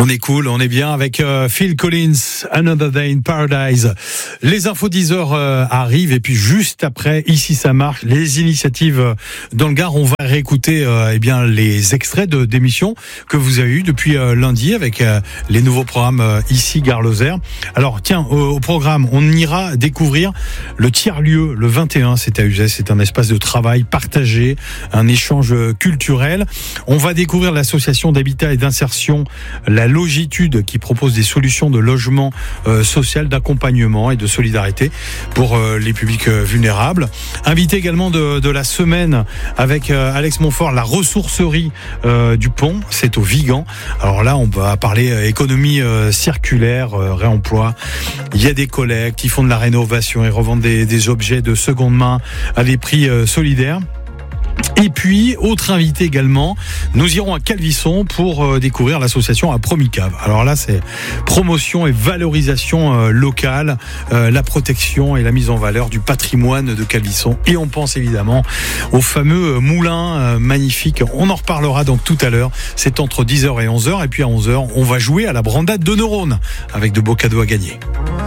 On est cool, on est bien avec Phil Collins, Another Day in Paradise. Les infos 10h arrivent et puis juste après, ici ça marche, les initiatives dans le Gard. On va réécouter les extraits d'émissions que vous avez eues depuis lundi avec les nouveaux programmes ici Gare-Lozère. Alors tiens, au programme, on ira découvrir le tiers-lieu le 21, c'est à Uzès, c'est un espace de travail partagé, un échange culturel. On va découvrir l'association d'habitat et d'insertion La Logitude qui propose des solutions de logement social, d'accompagnement et de solidarité pour les publics vulnérables. Invité également de la semaine avec Alex Montfort, la ressourcerie du Pont, c'est au Vigan. Alors là, on va parler économie circulaire, réemploi. Il y a des collègues qui font de la rénovation et revendent des objets de seconde main à des prix solidaires. Et puis, autre invité également, nous irons à Calvisson pour découvrir l'association Apromicave. Alors là, c'est promotion et valorisation locale, la protection et la mise en valeur du patrimoine de Calvisson. Et on pense évidemment au fameux moulin magnifique. On en reparlera donc tout à l'heure. C'est entre 10h et 11h. Et puis à 11h, on va jouer à la brandade de neurones avec de beaux cadeaux à gagner.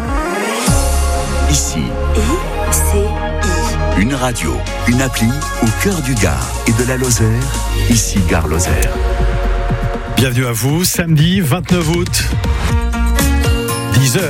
Ici, une radio, une appli au cœur du Gard et de la Lozère, ici Gare-Lozère. Bienvenue à vous, samedi 29 août, 10h.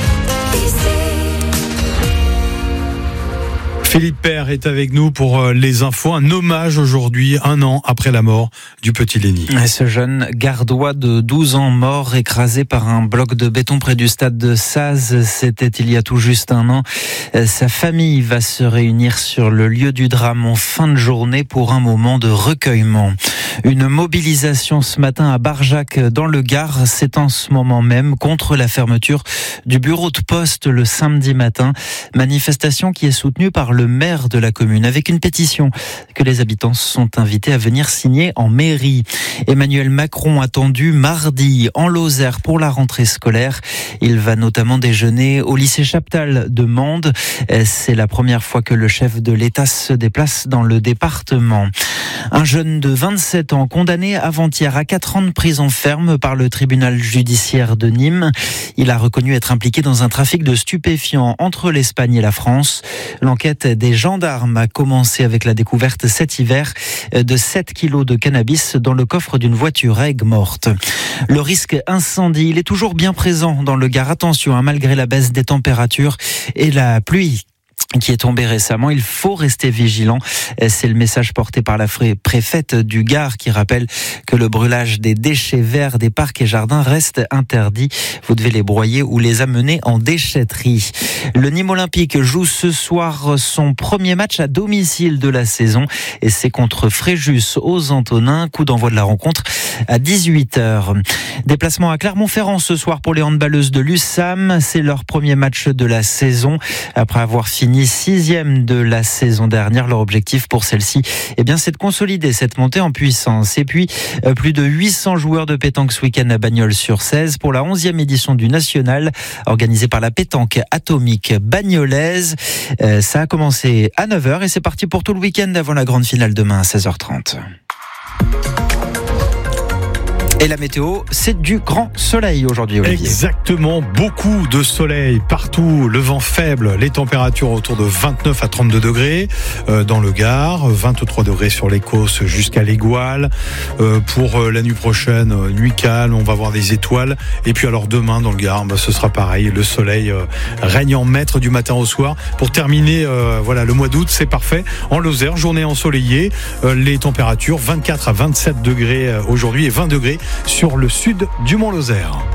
Philippe Père est avec nous pour les infos. Un hommage aujourd'hui, 1 an après la mort du petit Lenny. Ce jeune gardois de 12 ans mort écrasé par un bloc de béton près du stade de Saz, c'était il y a tout juste 1 an. Sa famille va se réunir sur le lieu du drame en fin de journée pour un moment de recueillement. Une mobilisation ce matin à Barjac dans le Gard, c'est en ce moment même contre la fermeture du bureau de poste le samedi matin. Manifestation qui est soutenue par le maire de la commune avec une pétition que les habitants sont invités à venir signer en mairie. Emmanuel Macron attendu mardi en Lozère pour la rentrée scolaire. Il va notamment déjeuner au lycée Chaptal de Mende. C'est la première fois que le chef de l'État se déplace dans le département. Un jeune de 27 ans condamné avant-hier à 4 ans de prison ferme par le tribunal judiciaire de Nîmes. Il a reconnu être impliqué dans un trafic de stupéfiants entre l'Espagne et la France. L'enquête des gendarmes a commencé avec la découverte cet hiver de 7 kilos de cannabis dans le coffre d'une voiture à Aigues-Mortes. Le risque incendie, il est toujours bien présent dans le Gard. Attention, malgré la baisse des températures et la pluie qui est tombé récemment, il faut rester vigilant. C'est le message porté par la préfète du Gard qui rappelle que le brûlage des déchets verts des parcs et jardins reste interdit. Vous devez les broyer ou les amener en déchetterie. Le Nîmes Olympique joue ce soir son premier match à domicile de la saison et c'est contre Fréjus aux Antonins. Coup d'envoi de la rencontre à 18h. Déplacement à Clermont-Ferrand ce soir pour les handballeuses de l'USAM. C'est leur premier match de la saison. Après avoir fini 6e de la saison dernière, leur objectif pour celle-ci, c'est de consolider cette montée en puissance. Et puis, plus de 800 joueurs de pétanque ce week-end à Bagnols-sur-Cèze pour la 11e édition du National, organisée par la pétanque atomique bagnolaise. Ça a commencé à 9h et c'est parti pour tout le week-end avant la grande finale demain à 16h30. Et la météo, c'est du grand soleil aujourd'hui, Olivier. Exactement, beaucoup de soleil partout, le vent faible, les températures autour de 29 à 32 degrés dans le Gard, 23 degrés sur les Causses jusqu'à l'Égoile. Pour la nuit prochaine, nuit calme, on va voir des étoiles. Et puis alors demain dans le Gard, ce sera pareil, le soleil règne en maître du matin au soir. Pour terminer, le mois d'août, c'est parfait. En Lozère, journée ensoleillée, les températures 24 à 27 degrés aujourd'hui et 20 degrés sur le sud du Mont-Lozère.